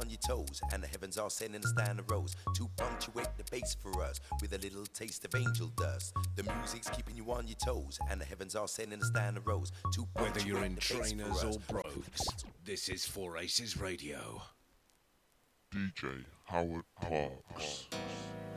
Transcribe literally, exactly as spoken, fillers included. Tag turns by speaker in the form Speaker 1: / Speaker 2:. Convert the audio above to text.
Speaker 1: on your toes, and the heavens are sending a stand of rose to punctuate the bass for us with a little taste of angel dust. The music's keeping you on your toes, and the heavens are sending a stand of rose to
Speaker 2: Whether
Speaker 1: punctuate
Speaker 2: you're in
Speaker 1: the bass
Speaker 2: trainers
Speaker 1: for
Speaker 2: or
Speaker 1: us.
Speaker 2: brogues, this is Four Aces Radio.
Speaker 3: D J Howard Parks.